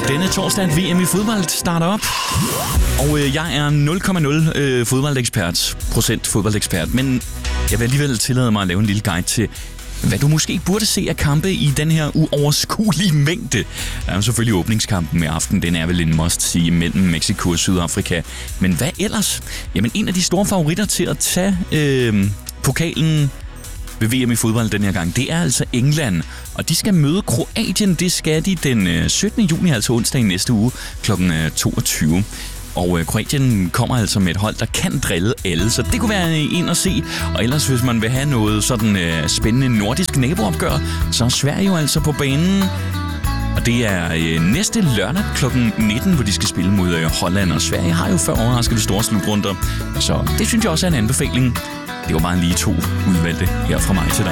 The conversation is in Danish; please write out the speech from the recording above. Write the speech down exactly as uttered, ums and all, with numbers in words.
Denne torsdag at V M i fodbold starter op. Og øh, jeg er nul komma nul øh, fodboldekspert, procent fodboldekspert, men jeg vil alligevel tillade mig at lave en lille guide til, hvad du måske burde se af kampe i den her uoverskuelige mængde. Der er jo selvfølgelig åbningskampen med aften. Den er vel en must-see mellem Mexico og Sydafrika. Men hvad ellers? Jamen, en af de store favoritter til at tage øh, pokalen ved V M i fodbold den her gang, det er altså England. Og de skal møde Kroatien. Det skal de den syttende juni, altså onsdag i næste uge, klokken toogtyve. Og Kroatien kommer altså med et hold, der kan drille alle, så det kunne være en at se. Og ellers, hvis man vil have noget sådan uh, spændende nordisk naboopgør, så er Sverige jo altså på banen. Og det er uh, næste lørdag klokken nitten, hvor de skal spille mod uh, Holland. Og Sverige har jo før overrasket de store slutrunder, så det synes jeg også er en anbefaling. Det var bare lige to udvalgte her fra mig til dig.